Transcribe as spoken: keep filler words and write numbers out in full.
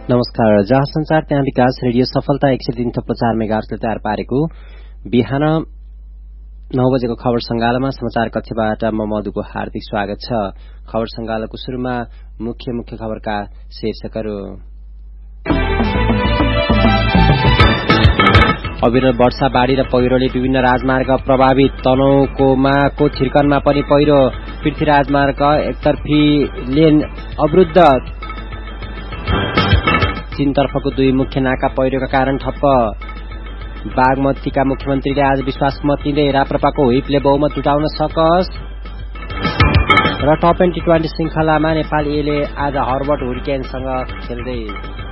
नमस्कार। जहाँ संचार त्यहाँ विकास रेडियो सफलता एक सय तीन थप्लो चार मेगाहर्जले तयार पारेको बिहान नौ बजेको खबर संगालोमा समाचार कक्षबाट म मधुको हार्दिक स्वागत छ। खबर संगालोको शुरूमा मुख्य मुख्य खबरका शीर्षकहरू। अविरल वर्षा बाढ़ी र पहिरोले विभिन्न राजमार्ग प्रभावित। तनहुँकोमा को छिर्कनमा पनि पहिरो। पृथ्वी राजमार्ग एकतर्फी लेन अवरुद्ध। चीनतर्फको दुई मुख्य नाका पहिरोका कारण ठप्प। बागमतीका मुख्यमन्त्रीले आज विश्वासको मत लिँदै राप्रपाको व्हिपले बहुमत जुटाउन सकस। र टप एन्ड टी ट्वेन्टी श्रृंखलामा नेपाल एले आज हर्बर्ट हुरिकेनसँग खेल्दै।